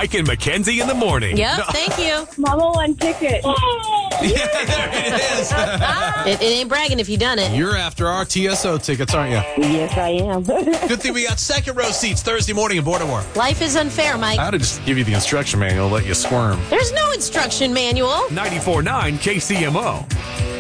Mike and Mackenzie in the morning. Yep, thank you. Mama won ticket. Yeah, there it is. It ain't bragging if you done it. You're after our TSO tickets, aren't you? Yes, I am. Good thing we got second row seats Thursday morning in Baltimore. Life is unfair, Mike. I ought to just give you the instruction manual, let you squirm. There's no instruction manual. 94.9 KCMO.